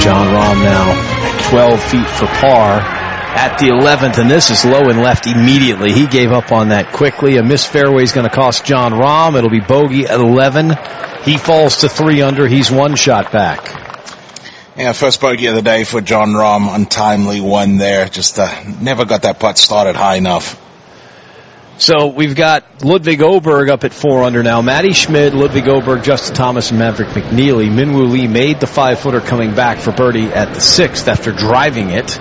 Jon Rahm now at 12 feet for par at the 11th, and this is low and left immediately. He gave up on that quickly. A missed fairway is going to cost Jon Rahm. It'll be bogey at 11. He falls to 3 under. He's 1 shot back. Yeah, first bogey of the day for Jon Rahm. Untimely one there. Just never got that putt started high enough. So we've got Ludwig Åberg up at 4 under now. Matty Schmid, Ludwig Åberg, Justin Thomas, and Maverick McNeely. Minwoo Lee made the 5-footer coming back for birdie at the 6th after driving it.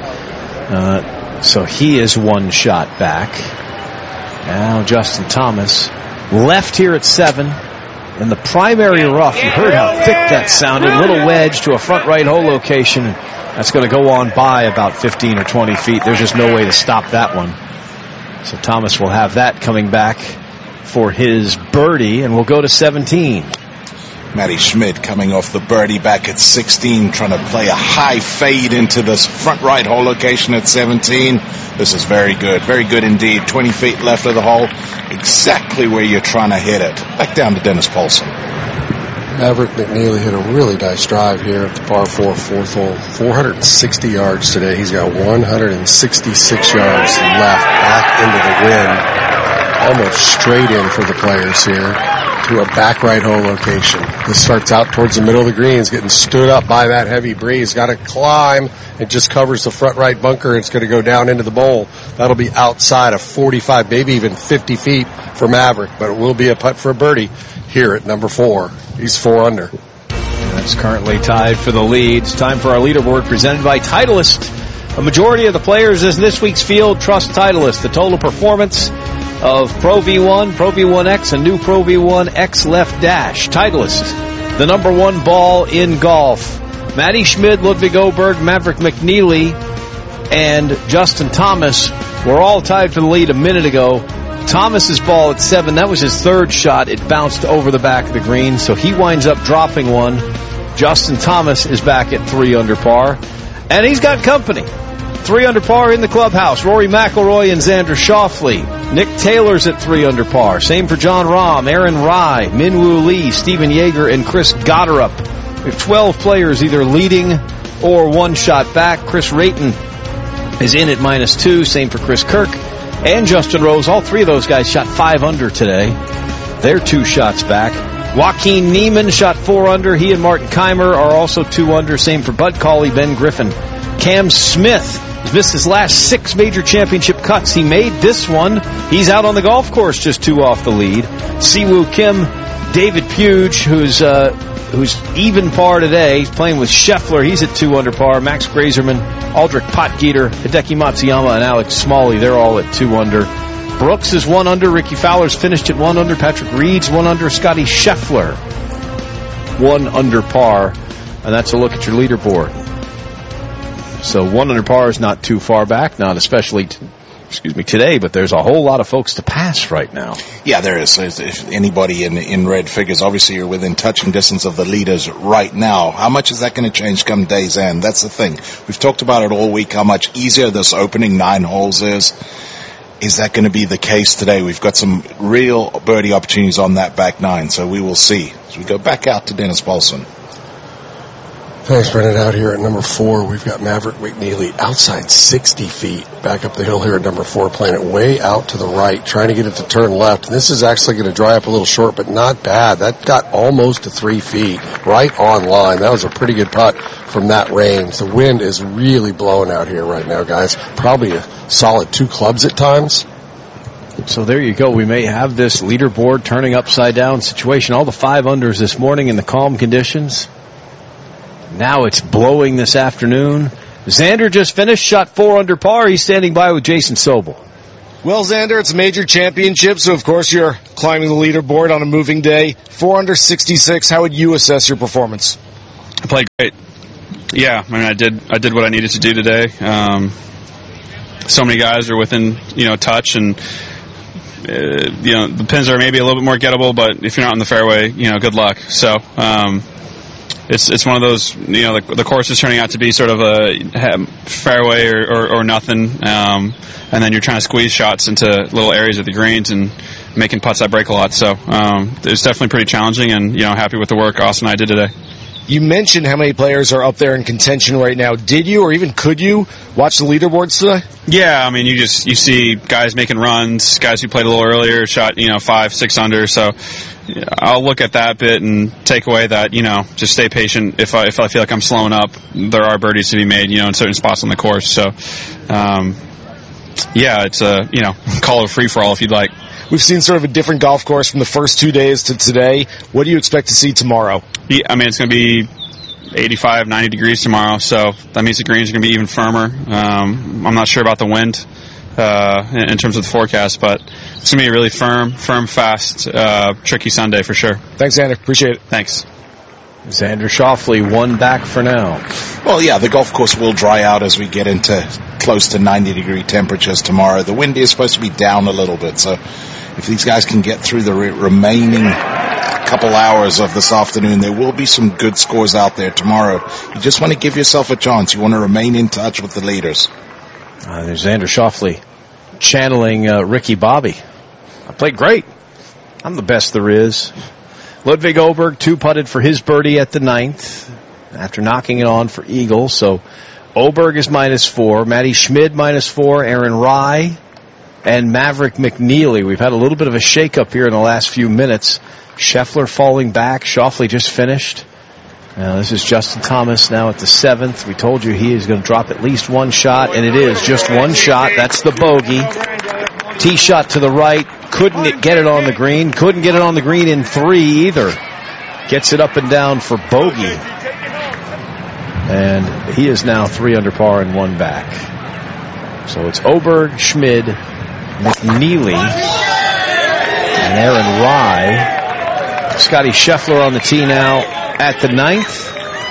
So he is 1 shot back. Now Justin Thomas left here at 7. In the primary rough, you heard how thick that sounded. Little wedge to a front right hole location. That's going to go on by about 15 or 20 feet. There's just no way to stop that one. So Thomas will have that coming back for his birdie, and we'll go to 17. Matty Schmid coming off the birdie back at 16, trying to play a high fade into this front right hole location at 17. This is very good indeed. 20 feet left of the hole, exactly where you're trying to hit it. Back down to Dennis Paulson. Maverick McNeely hit a really nice drive here at the par 4 fourth hole. 460 yards today. He's got 166 yards left back into the wind. Almost straight in for the players here to a back right hole location. This starts out towards the middle of the greens, getting stood up by that heavy breeze. Got to climb. It just covers the front right bunker. It's going to go down into the bowl. That'll be outside of 45, maybe even 50 feet for Maverick, but it will be a putt for a birdie here at number 4. He's 4 under. That's currently tied for the lead. It's time for our leaderboard presented by Titleist. A majority of the players in this week's field trust Titleist. The total performance of Pro V1, Pro V1X, and new Pro V1X Left Dash. Titleist, the number 1 ball in golf. Matty Schmid, Ludwig Åberg, Maverick McNeely, and Justin Thomas were all tied for the lead a minute ago. Thomas's ball at 7, that was his 3rd shot. It bounced over the back of the green, so he winds up dropping one. Justin Thomas is back at 3 under par, and he's got company. 3 under par in the clubhouse. Rory McIlroy and Xander Schauffele. Nick Taylor's at 3 under par. Same for Jon Rahm, Aaron Rai, Minwoo Lee, Stephen Yeager, and Chris Gotterup. We have 12 players either leading or 1 shot back. Chris Rayton is in at -2. Same for Chris Kirk and Justin Rose. All 3 of those guys shot 5 under today. They're 2 shots back. Joaquin Niemann shot 4 under. He and Martin Keimer are also 2 under. Same for Bud Cauley, Ben Griffin. Cam Smith has missed his last 6 major championship cuts. He made this one. He's out on the golf course just 2 off the lead. Siwoo Kim, David Puge, who's even par today. He's playing with Scheffler. He's at 2 under par. Max Grazerman, Aldrich Potgieter, Hideki Matsuyama, and Alex Smalley. They're all at 2 under. Brooks is 1 under. Ricky Fowler's finished at 1 under. Patrick Reed's 1 under. Scotty Scheffler, 1 under par. And that's a look at your leaderboard. So 1 under par is not too far back, not especially today, but there's a whole lot of folks to pass right now. Yeah, there is. If anybody in red figures, obviously you're within touching distance of the leaders right now. How much is that going to change come day's end? That's the thing. We've talked about it all week, how much easier this opening 9 holes is. Is that going to be the case today? We've got some real birdie opportunities on that back 9, so we will see. As we go back out to Dennis Paulson. Thanks, Brendan. Out here at number 4, we've got Maverick McNeely outside 60 feet. Back up the hill here at number 4, playing it way out to the right, trying to get it to turn left. And this is actually going to dry up a little short, but not bad. That got almost to 3 feet, right on line. That was a pretty good putt from that range. The wind is really blowing out here right now, guys. Probably a solid 2 clubs at times. So there you go. We may have this leaderboard turning upside down situation. All the 5 unders this morning in the calm conditions. Now it's blowing this afternoon. Xander just finished, shot 4 under par. He's standing by with Jason Sobel. Well, Xander, it's a major championship, so of course you're climbing the leaderboard on a moving day. 4 under 66. How would you assess your performance? I played great. Yeah, I mean, I did what I needed to do today. So many guys are within, touch, and the pins are maybe a little bit more gettable, but if you're not in the fairway, good luck. So, It's one of those, the course is turning out to be sort of a fairway or nothing, and then you're trying to squeeze shots into little areas of the greens and making putts that break a lot. So it's definitely pretty challenging, and happy with the work Austin and I did today. You mentioned how many players are up there in contention right now. Did you, or even could you, watch the leaderboards today? Yeah, I mean, you see guys making runs, guys who played a little earlier, shot 5, 6 under. So I'll look at that bit and take away that just stay patient. If I feel like I'm slowing up, there are birdies to be made, in certain spots on the course. So it's a call it free for all if you'd like. We've seen sort of a different golf course from the first 2 days to today. What do you expect to see tomorrow? Yeah, I mean, it's going to be 85, 90 degrees tomorrow, so that means the greens are going to be even firmer. I'm not sure about the wind in terms of the forecast, but it's going to be a really firm, fast, tricky Sunday for sure. Thanks, Xander. Appreciate it. Thanks. Xander Schauffele, one back for now. Well, yeah, the golf course will dry out as we get into close to 90-degree temperatures tomorrow. The wind is supposed to be down a little bit, so if these guys can get through the remaining couple hours of this afternoon, there will be some good scores out there tomorrow. You just want to give yourself a chance. You want to remain in touch with the leaders. There's Xander Schauffele channeling Ricky Bobby. I played great. I'm the best there is. Ludwig Åberg 2-putted for his birdie at the 9th after knocking it on for eagle. So Åberg is -4, Matty Schmid -4, Aaron Rai, and Maverick McNeely. We've had a little bit of a shake-up here in the last few minutes. Scheffler falling back. Schauffele just finished. Now this is Justin Thomas now at the 7th. We told you he is going to drop at least one shot, and it is just one shot. That's the bogey. Tee shot to the right. Couldn't get it on the green. Couldn't get it on the green in 3 either. Gets it up and down for bogey. And he is now 3 under par and 1 back. So it's Åberg, Schmid, McNeely, and Aaron Rai. Scotty Scheffler on the tee now at the 9th.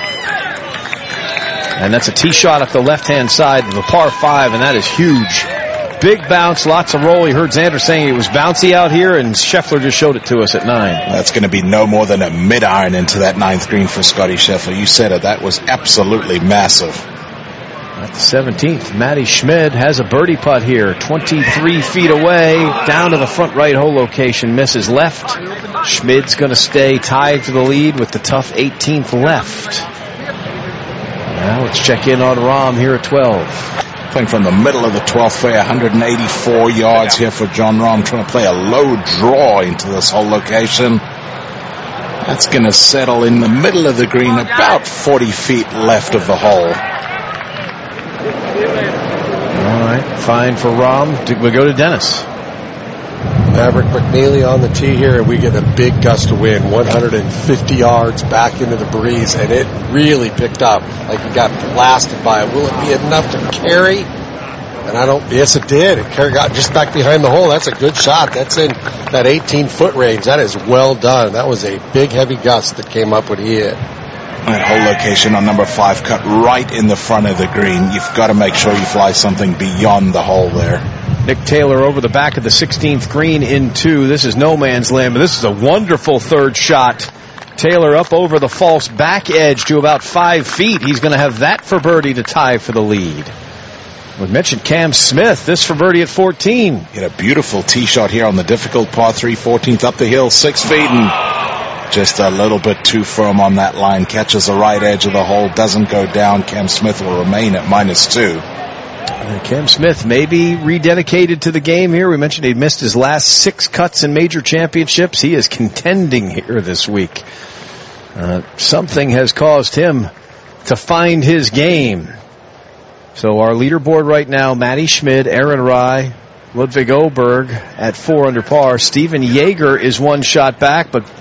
And that's a tee shot up the left-hand side of the par 5, and that is huge. Big bounce, lots of roll. You heard Xander saying it was bouncy out here, and Scheffler just showed it to us at 9. That's going to be no more than a mid-iron into that 9th green for Scotty Scheffler. You said it. That was absolutely massive. At the 17th, Matty Schmid has a birdie putt here, 23 feet away, down to the front right hole location, misses left. Schmid's going to stay tied for the lead with the tough 18th left. Now let's check in on Rahm here at 12. Playing from the middle of the 12th fairway, 184 yards here for Jon Rahm, trying to play a low draw into this whole location. That's going to settle in the middle of the green, about 40 feet left of the hole. All right, fine for Rahm. We go to Dennis. Maverick McNeely on the tee here, and we get a big gust of wind, 150 yards back into the breeze, and it really picked up. Like he got blasted by it. Will it be enough to carry? And yes, it did. It got just back behind the hole. That's a good shot. That's in that 18-foot range. That is well done. That was a big, heavy gust that came up when he hit. That hole location on number 5 cut right in the front of the green. You've got to make sure you fly something beyond the hole there. Nick Taylor over the back of the 16th green in 2. This is no man's land, but this is a wonderful third shot. Taylor up over the false back edge to about 5 feet. He's going to have that for birdie to tie for the lead. We mentioned Cam Smith. This for birdie at 14. Hit a beautiful tee shot here on the difficult par 3, 14th up the hill, 6 feet, and just a little bit too firm on that line. Catches the right edge of the hole, doesn't go down. Cam Smith will remain at -2. Cam Smith may be rededicated to the game here. We mentioned he missed his last 6 cuts in major championships. He is contending here this week. Something has caused him to find his game. So our leaderboard right now, Matty Schmid, Aaron Rai, Ludwig Åberg at 4 under par. Steven Jaeger is 1 shot back, but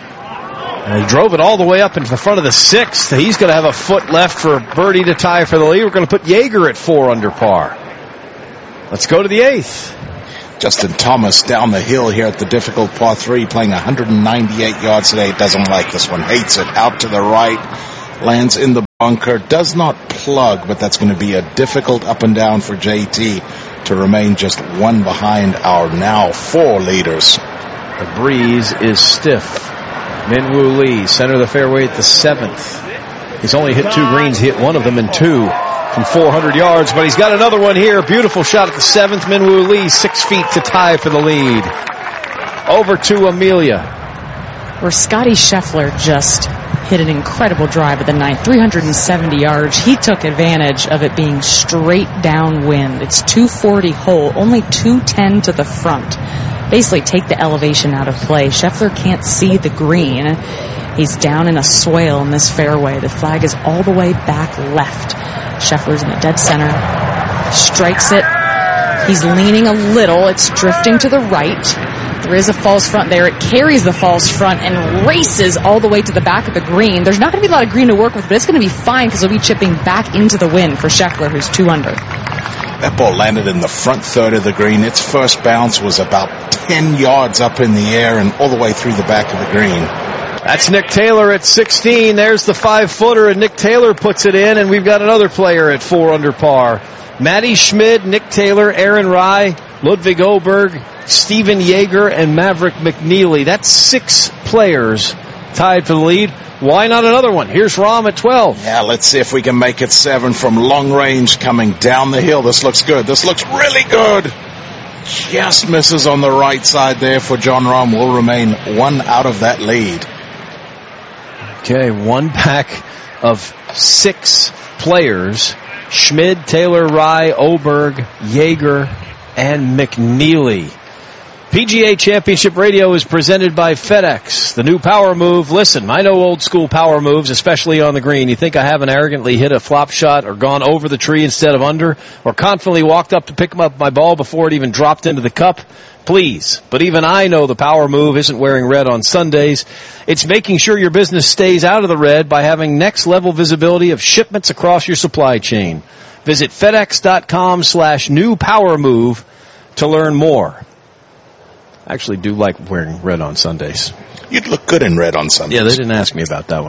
he drove it all the way up into the front of the 6th. He's going to have a foot left for birdie to tie for the lead. We're going to put Jaeger at 4 under par. Let's go to the 8th. Justin Thomas down the hill here at the difficult par 3, playing 198 yards today. Doesn't like this one. Hates it. Out to the right. Lands in the bunker. Does not plug, but that's going to be a difficult up and down for JT to remain just 1 behind our now 4 leaders. The breeze is stiff. Min Woo Lee, center of the fairway at the 7th. He's only hit 2 greens. He hit 1 of them in 2 from 400 yards, but he's got another one here. Beautiful shot at the 7th. Min Woo Lee, 6 feet to tie for the lead. Over to Amelia. Where Scotty Scheffler just hit an incredible drive at the ninth, 370 yards. He took advantage of it being straight downwind. It's 240 hole, only 210 to the front. Basically take the elevation out of play. Scheffler can't see the green. He's down in a swale in this fairway. The flag is all the way back left. Scheffler's in the dead center. Strikes it. He's leaning a little. It's drifting to the right. There is a false front there. It carries the false front and races all the way to the back of the green. There's not going to be a lot of green to work with, but it's going to be fine because he'll be chipping back into the wind for Scheffler, who's 2 under. That ball landed in the front third of the green. Its first bounce was about 10 yards up in the air and all the way through the back of the green. That's Nick Taylor at 16. There's the 5-footer, and Nick Taylor puts it in, and we've got another player at 4 under par. Matty Schmid, Nick Taylor, Aaron Rai, Ludwig Oberg, Steven Yeager, and Maverick McNeely. That's 6 players tied for the lead. Why not another one? Here's Rahm at 12. Yeah, let's see if we can make it 7 from long range coming down the hill. This looks good. This looks really good. Just misses on the right side there for Jon Rahm. Will remain 1 out of that lead. Okay, 1 back of 6 players. Schmid, Taylor, Rai, Oberg, Yeager, and McNeely. PGA Championship Radio is presented by FedEx, the new power move. Listen, I know old school power moves, especially on the green. You think I haven't arrogantly hit a flop shot or gone over the tree instead of under, or confidently walked up to pick up my ball before it even dropped into the cup? Please. But even I know the power move isn't wearing red on Sundays. It's making sure your business stays out of the red by having next level visibility of shipments across your supply chain. Visit FedEx.com/new power move to learn more. I actually do like wearing red on Sundays. You'd look good in red on Sundays. Yeah, they didn't ask me about that one.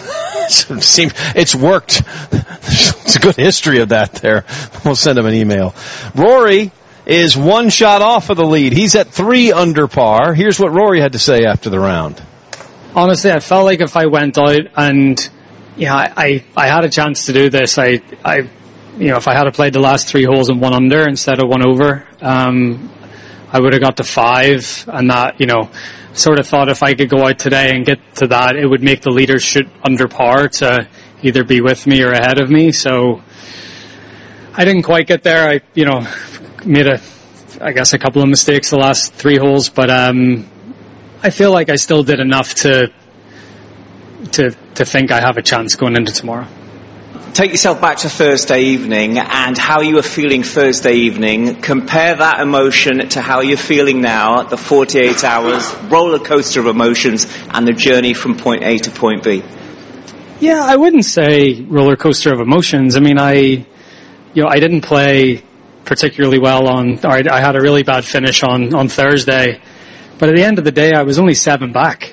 It's worked. It's a good history of that there. We'll send him an email. Rory is 1 shot off of the lead. He's at 3 under par. Here's what Rory had to say after the round. Honestly, I felt like if I went out and I had a chance to do this, if I had played the last 3 holes in 1 under instead of 1 over, I would have got to 5, and that, sort of thought if I could go out today and get to that, it would make the leaders shoot under par to either be with me or ahead of me. So I didn't quite get there. I, made a couple of mistakes the last 3 holes, but I feel like I still did enough to think I have a chance going into tomorrow. Take yourself back to Thursday evening and how you were feeling Thursday evening. Compare that emotion to how you're feeling now, the 48 hours, roller coaster of emotions, and the journey from point A to point B. Yeah, I wouldn't say roller coaster of emotions. I mean, I didn't play particularly well I had a really bad finish on Thursday, but at the end of the day, I was only 7 back.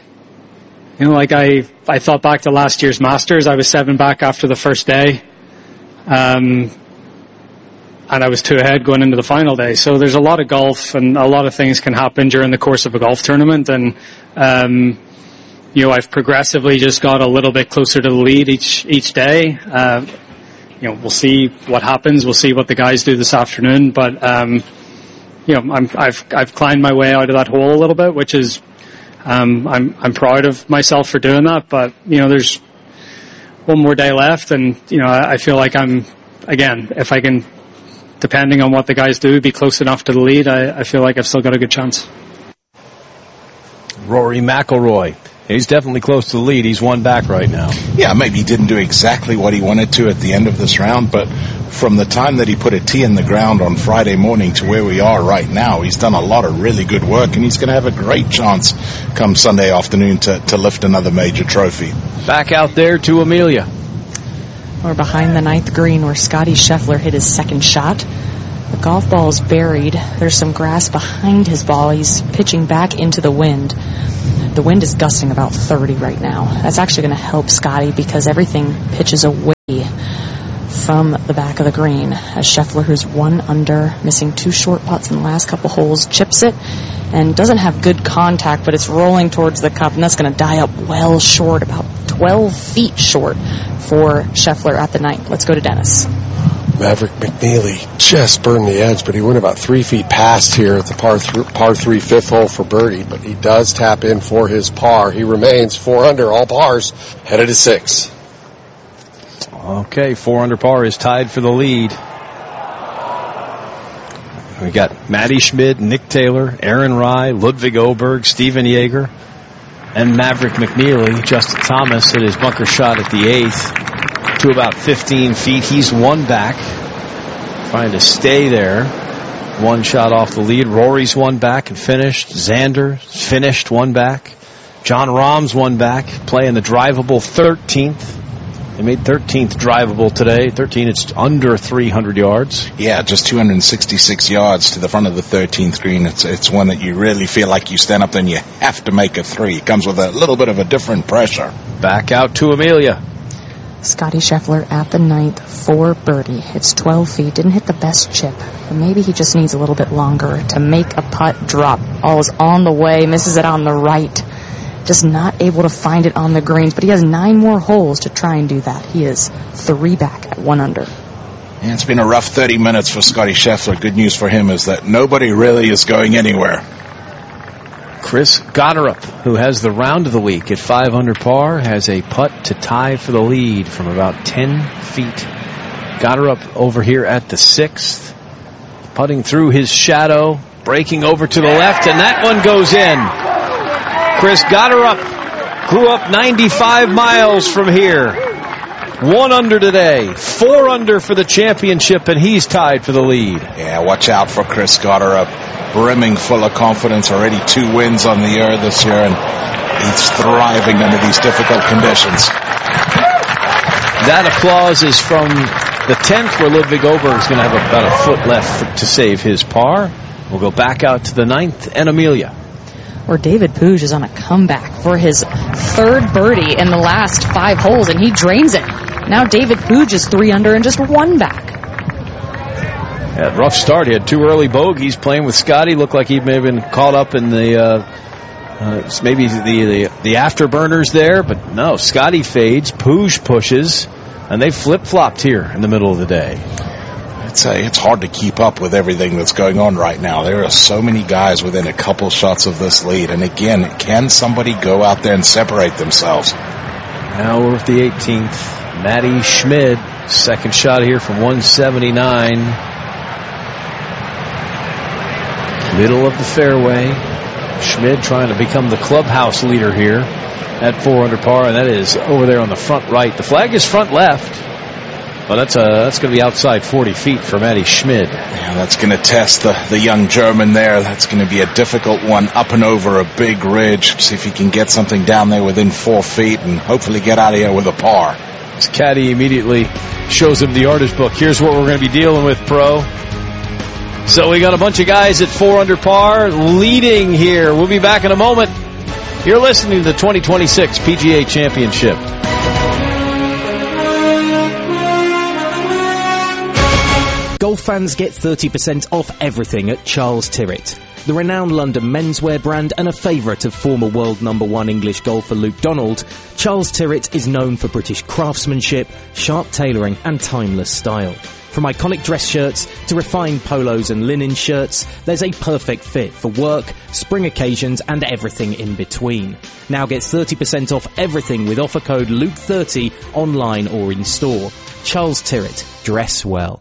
I thought back to last year's Masters. I was 7 back after the first day. And I was 2 ahead going into the final day. So there's a lot of golf and a lot of things can happen during the course of a golf tournament. And, I've progressively just got a little bit closer to the lead each day. We'll see what happens. We'll see what the guys do this afternoon. But, I've climbed my way out of that hole a little bit, which is, I'm proud of myself for doing that, but, there's 1 more day left, and, I feel like if I can, depending on what the guys do, be close enough to the lead, I feel like I've still got a good chance. Rory McIlroy. He's definitely close to the lead. He's 1 back right now. Yeah, maybe he didn't do exactly what he wanted to at the end of this round, but from the time that he put a tee in the ground on Friday morning to where we are right now, he's done a lot of really good work, and he's going to have a great chance come Sunday afternoon to lift another major trophy. Back out there to Amelia. We're behind the 9th green where Scotty Scheffler hit his 2nd shot. The golf ball is buried. There's some grass behind his ball. He's pitching back into the wind. The wind is gusting about 30 right now. That's actually going to help Scotty because everything pitches away from the back of the green. As Scheffler, who's 1 under, missing 2 short putts in the last couple holes, chips it and doesn't have good contact, but it's rolling towards the cup, and that's going to die up well short, about 12 feet short for Scheffler at the 9th. Let's go to Dennis. Maverick McNeely just burned the edge, but he went about 3 feet past here at the par 3 fifth hole for birdie, but he does tap in for his par. He remains 4 under, all pars, headed to 6. Okay, 4 under par is tied for the lead. We got Matty Schmid, Nick Taylor, Aaron Rai, Ludwig Oberg, Steven Yeager, and Maverick McNeely. Justin Thomas hit his bunker shot at the 8th to about 15 feet. He's one back, trying to stay there. One shot off the lead. Rory's one back and finished. Xander finished one back. John Rahm's one back, playing the drivable 13th. They made 13th drivable today. 13, it's under 300 yards. Yeah, just 266 yards to the front of the 13th green. It's one that you really feel like you stand up there and you have to make a 3. It comes with a little bit of a different pressure. Back out to Amelia. Scotty Scheffler at the 9th for birdie. It's 12 feet. Didn't hit the best chip. But maybe he just needs a little bit longer to make a putt drop. All is on the way. Misses it on the right. Just not able to find it on the greens. But he has 9 more holes to try and do that. He is 3 back at 1 under. Yeah, it's been a rough 30 minutes for Scotty Scheffler. Good news for him is that nobody really is going anywhere. Chris Gotterup, who has the round of the week at 5 under par, has a putt to tie for the lead from about 10 feet. Gotterup over here at the 6th, putting through his shadow, breaking over to the left, and that one goes in. Chris Gotterup grew up 95 miles from here. 1 under today, 4 under for the championship, and he's tied for the lead. Yeah, watch out for Chris Gotterup. Brimming full of confidence, already 2 wins on the year this year, and he's thriving under these difficult conditions. That applause is from the 10th, where Ludwig Oberg is going to have about a foot left to save his par. We'll go back out to the 9th and Amelia. Where David Puig is on a comeback for his 3rd birdie in the last 5 holes, and he drains it. Now David Puig is 3 under and just 1 back. Yeah, rough start. He had 2 early bogeys playing with Scotty. Looked like he may have been caught up in the maybe the afterburners there, but no. Scotty fades, Puig pushes, and they flip-flopped here in the middle of the day. It's hard to keep up with everything that's going on right now. There are so many guys within a couple shots of this lead, and again, can somebody go out there and separate themselves? Now we're at the 18th. Matty Schmid, second shot here from 179. Middle of the fairway. Schmid trying to become the clubhouse leader here at 4 under par, and that is over there on the front right. The flag is front left, but that's going to be outside 40 feet for Matty Schmid. Yeah, that's going to test the young German there. That's going to be a difficult one, up and over a big ridge. See if he can get something down there within 4 feet and hopefully get out of here with a par. His caddy immediately shows him the yardage book. Here's what we're going to be dealing with, pro. So we got a bunch of guys at 4 under par leading here. We'll be back in a moment. You're listening to the 2026 PGA Championship. Golf fans get 30% off everything at Charles Tyrrett. The renowned London menswear brand and a favourite of former world #1 English golfer Luke Donald, Charles Tyrrett is known for British craftsmanship, sharp tailoring and timeless style. From iconic dress shirts to refined polos and linen shirts, there's a perfect fit for work, spring occasions and everything in between. Now get 30% off everything with offer code LUKE30 online or in store. Charles Tyrrett. Dress well.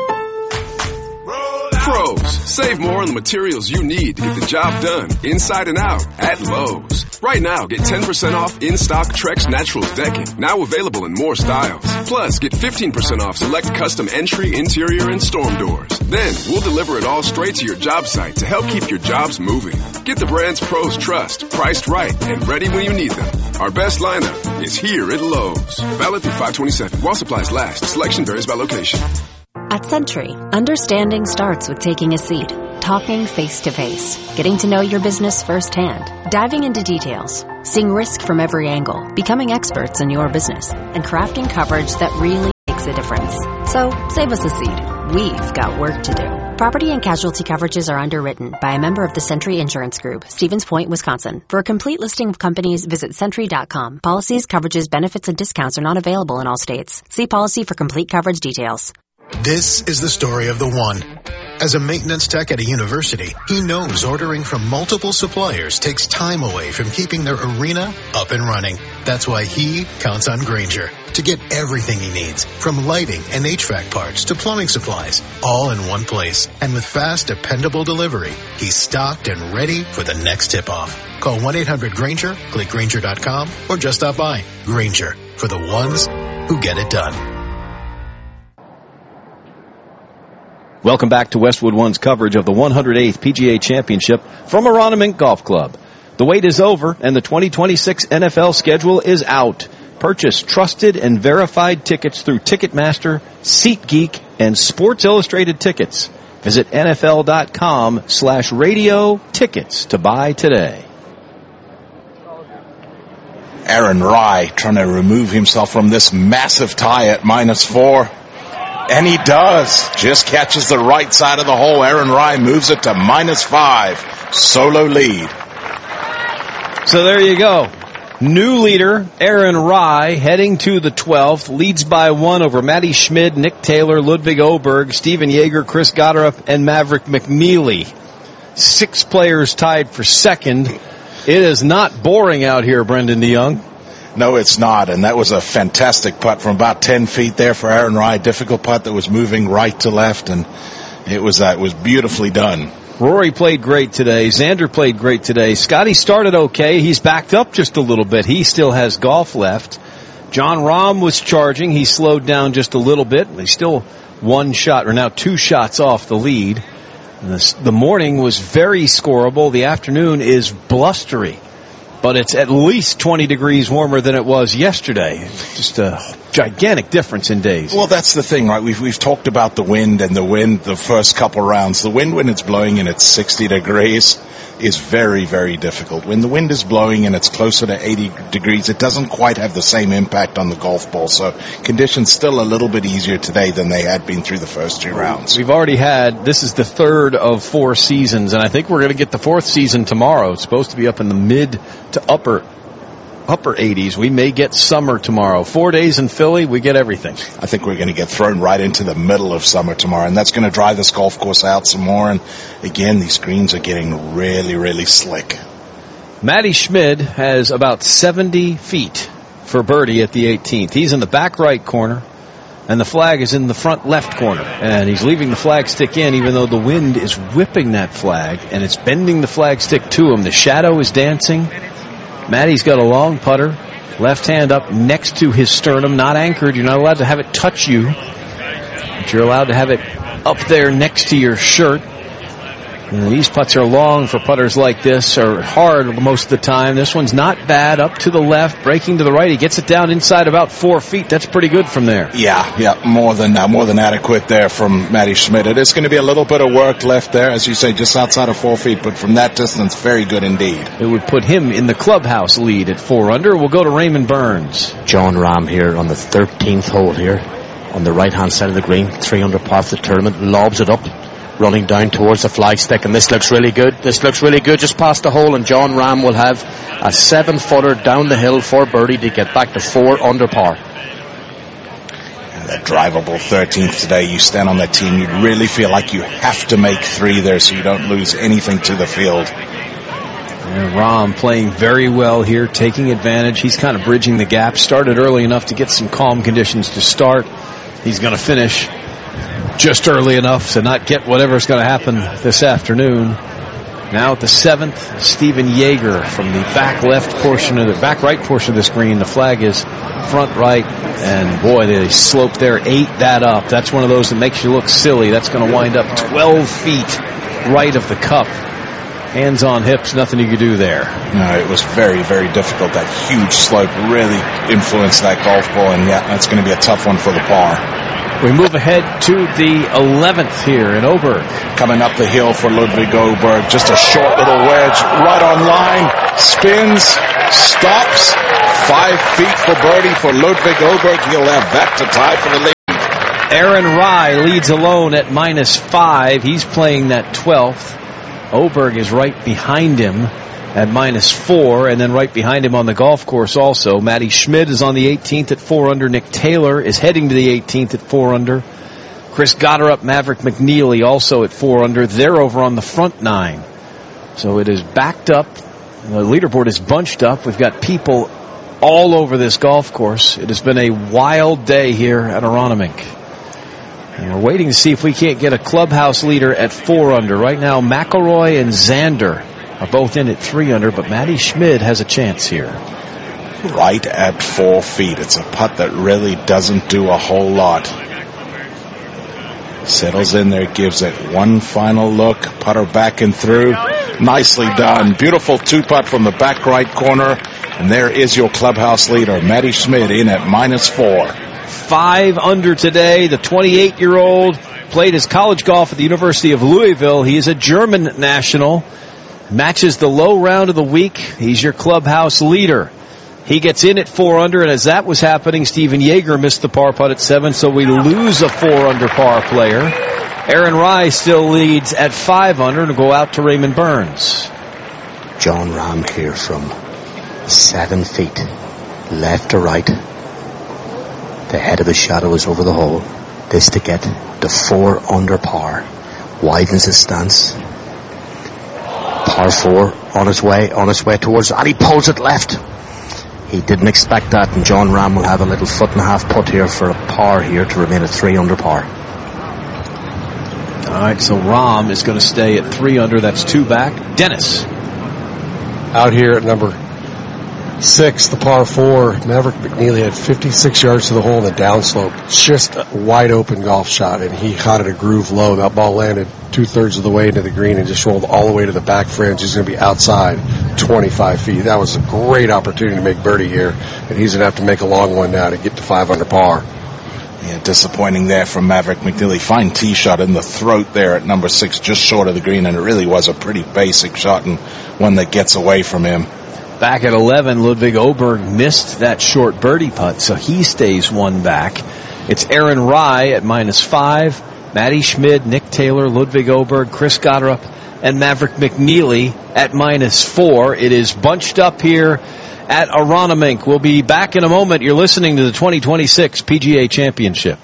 Pros, save more on the materials you need to get the job done, inside and out, at Lowe's. Right now, get 10% off in-stock Trex Naturals decking, now available in more styles. Plus, get 15% off select custom entry, interior, and storm doors. Then, we'll deliver it all straight to your job site to help keep your jobs moving. Get the brands pros trust, priced right, and ready when you need them. Our best lineup is here at Lowe's. Valid through 5/27. While supplies last. Selection varies by location. At Century, understanding starts with taking a seat, talking face-to-face, getting to know your business firsthand, diving into details, seeing risk from every angle, becoming experts in your business, and crafting coverage that really makes a difference. So, save us a seat. We've got work to do. Property and casualty coverages are underwritten by a member of the Century Insurance Group, Stevens Point, Wisconsin. For a complete listing of companies, visit Century.com. Policies, coverages, benefits, and discounts are not available in all states. See policy for complete coverage details. This is the story of the one. As a maintenance tech at a university, he knows ordering from multiple suppliers takes time away from keeping their arena up and running. That's why he counts on Grainger to get everything he needs, from lighting and HVAC parts to plumbing supplies, all in one place. And with fast, dependable delivery, he's stocked and ready for the next tip-off. Call 1-800-GRAINGER, click Grainger.com, or just stop by. Grainger, for the ones who get it done. Welcome back to Westwood One's coverage of the 108th PGA Championship from Aronimink Golf Club. The wait is over and the 2026 NFL schedule is out. Purchase trusted and verified tickets through Ticketmaster, SeatGeek, and Sports Illustrated Tickets. Visit NFL.com/radio tickets to buy today. Aaron Rai trying to remove himself from this massive tie at -4. And he does. Just catches the right side of the hole. Aaron Rai moves it to -5. Solo lead. So there you go. New leader, Aaron Rai, heading to the 12th, leads by 1 over Matty Schmid, Nick Taylor, Ludwig Oberg, Steven Yeager, Chris Gotterup, and Maverick McNeely. 6 players tied for second. It is not boring out here, Brendan DeYoung. No, it's not, and that was a fantastic putt from about 10 feet there for Aaron Rai. Difficult putt that was moving right to left, and it was beautifully done. Rory played great today. Xander played great today. Scotty started okay. He's backed up just a little bit. He still has golf left. John Rahm was charging. He slowed down just a little bit. He's still 1 shot, or now 2 shots off the lead. And the morning was very scoreable. The afternoon is blustery. But it's at least 20 degrees warmer than it was yesterday. Just a gigantic difference in days. Well, that's the thing, right? We've talked about the wind the first couple rounds. The wind when it's blowing and it's 60 degrees is very, very difficult. When the wind is blowing and it's closer to 80 degrees, it doesn't quite have the same impact on the golf ball. So conditions still a little bit easier today than they had been through the first 2 rounds. We've already this is the 3rd of 4 seasons, and I think we're going to get the 4th season tomorrow. It's supposed to be up in the mid to upper 80s. We may get summer tomorrow. 4 days in Philly, we get everything. I think we're going to get thrown right into the middle of summer tomorrow, and that's going to dry this golf course out some more. And again, these greens are getting really, really slick. Matty Schmid has about 70 feet for birdie at the 18th. He's in the back right corner, and the flag is in the front left corner. And he's leaving the flag stick in, even though the wind is whipping that flag, and it's bending the flag stick to him. The shadow is dancing. Matty's got a long putter, left hand up next to his sternum, not anchored. You're not allowed to have it touch you, but you're allowed to have it up there next to your shirt. And these putts are long for putters like this, are hard most of the time. This one's not bad, up to the left, breaking to the right. He gets it down inside about 4 feet. That's pretty good from there. Yeah, more than adequate there from Matty Schmid. It is going to be a little bit of work left there, as you say, just outside of 4 feet, but from that distance, very good indeed. It would put him in the clubhouse lead at 4 under. We'll go to Raymond Burns. John Rahm here on the 13th hole here, on the right-hand side of the green, 3 under par for the tournament, lobs it up, running down towards the flagstick, and this looks really good. Just past the hole, and John Rahm will have a 7-footer down the hill for birdie to get back to 4 under par. That drivable 13th today, you stand on that team, you really feel like you have to make 3 there so you don't lose anything to the field. And Rahm playing very well here, taking advantage. He's kind of bridging the gap. Started early enough to get some calm conditions to start. He's going to finish just early enough to not get whatever's going to happen this afternoon. Now at the 7th, Steven Yeager from the back right portion of the screen. The flag is front right, and boy, they slope there, ate that up. That's one of those that makes you look silly. That's going to wind up 12 feet right of the cup. Hands on hips, nothing you could do there. No, it was very, very difficult. That huge slope really influenced that golf ball, and yeah, that's going to be a tough one for the par. We move ahead to the 11th here in Oberg. Coming up the hill for Ludwig Oberg. Just a short little wedge right on line. Spins, stops. 5 feet for birdie for Ludwig Oberg. He'll have that to tie for the lead. Aaron Rai leads alone at -5. He's playing that 12th. Oberg is right behind him at -4, and then right behind him on the golf course also. Matty Schmid is on the 18th at 4 under. Nick Taylor is heading to the 18th at 4 under. Chris Gotterup, Maverick McNeely also at 4 under. They're over on the front 9. So it is backed up. The leaderboard is bunched up. We've got people all over this golf course. It has been a wild day here at Aronimink. And we're waiting to see if we can't get a clubhouse leader at 4 under. Right now, McIlroy and Xander are both in at 3 under, but Matty Schmid has a chance here. Right at 4 feet. It's a putt that really doesn't do a whole lot. Settles in there, gives it one final look. Putter back and through. Nicely done. Beautiful 2-putt from the back right corner. And there is your clubhouse leader, Matty Schmid, in at -4. 5 under today. The 28-year-old played his college golf at the University of Louisville. He is a German national. Matches the low round of the week. He's your clubhouse leader. He gets in at 4 under, and as that was happening, Stephen Yeager missed the par putt at 7, so we lose a 4 under par player. Aaron Rai still leads at 5 under to go out to Raymond Burns. John Rahm here from 7 feet, left to right. The head of the shadow is over the hole. This to get the 4 under par. Widens his stance. Par 4 on his way towards, and he pulls it left. He didn't expect that, and John Rahm will have a little 1.5 putt here for a par here to remain at 3 under par. All right, so Rahm is going to stay at 3 under. That's 2 back. Dennis. Out here at number 6, the par 4, Maverick McNeely had 56 yards to the hole in the downslope. Just a wide open golf shot, and he caught it a groove low. That ball landed 2/3 of the way into the green and just rolled all the way to the back fringe. He's going to be outside 25 feet. That was a great opportunity to make birdie here, and he's going to have to make a long one now to get to 5 under par. Yeah, disappointing there from Maverick McNeely. Fine tee shot in the throat there at number 6, just short of the green, and it really was a pretty basic shot and one that gets away from him. Back at 11, Ludwig Åberg missed that short birdie putt, so he stays 1 back. It's Aaron Rai at -5, Matty Schmid, Nick Taylor, Ludwig Åberg, Chris Gotterup, and Maverick McNeely at -4. It is bunched up here at Aronimink. We'll be back in a moment. You're listening to the 2026 PGA Championship.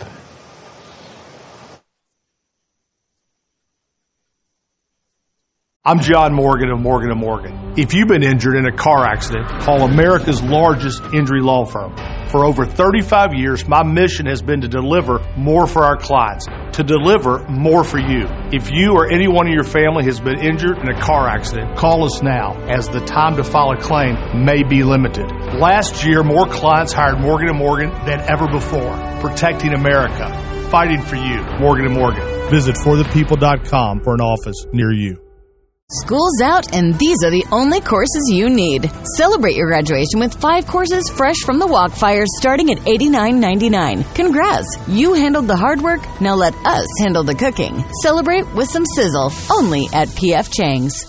I'm John Morgan of Morgan & Morgan. If you've been injured in a car accident, call America's largest injury law firm. For over 35 years, my mission has been to deliver more for our clients, to deliver more for you. If you or anyone in your family has been injured in a car accident, call us now, as the time to file a claim may be limited. Last year, more clients hired Morgan & Morgan than ever before, protecting America, fighting for you. Morgan & Morgan. Visit forthepeople.com for an office near you. School's out, and these are the only courses you need. Celebrate your graduation with 5 courses fresh from the Walkfire, starting at $89.99. Congrats! You handled the hard work, now let us handle the cooking. Celebrate with some sizzle, only at P.F. Chang's.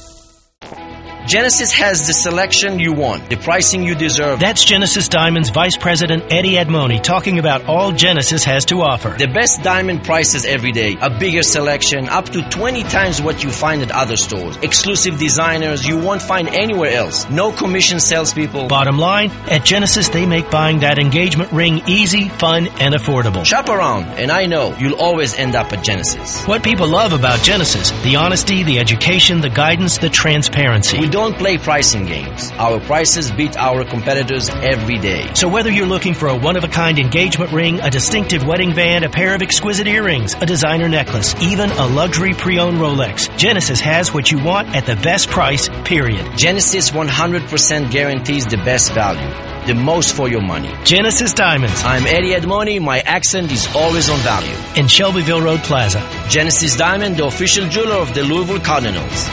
Genesis has the selection you want, the pricing you deserve. That's Genesis Diamond's Vice President Eddie Edmoni talking about all Genesis has to offer. The best diamond prices every day, a bigger selection, up to 20 times what you find at other stores. Exclusive designers you won't find anywhere else. No commission salespeople. Bottom line, at Genesis they make buying that engagement ring easy, fun, and affordable. Shop around, and I know you'll always end up at Genesis. What people love about Genesis, the honesty, the education, the guidance, the transparency. We don't play pricing games. Our prices beat our competitors every day. So whether you're looking for a one-of-a-kind engagement ring, a distinctive wedding band, a pair of exquisite earrings, a designer necklace, even a luxury pre-owned Rolex, Genesis has what you want at the best price, period. Genesis 100% guarantees the best value, the most for your money. Genesis Diamonds. I'm Eddie Edmoni. My accent is always on value. In Shelbyville Road Plaza. Genesis Diamond, the official jeweler of the Louisville Cardinals.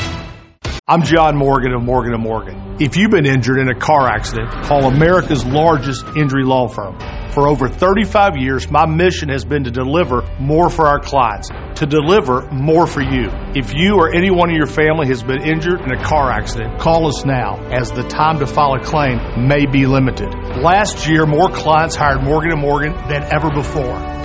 I'm John Morgan of Morgan & Morgan. If you've been injured in a car accident, call America's largest injury law firm. For over 35 years, my mission has been to deliver more for our clients, to deliver more for you. If you or anyone in your family has been injured in a car accident, call us now, as the time to file a claim may be limited. Last year, more clients hired Morgan & Morgan than ever before,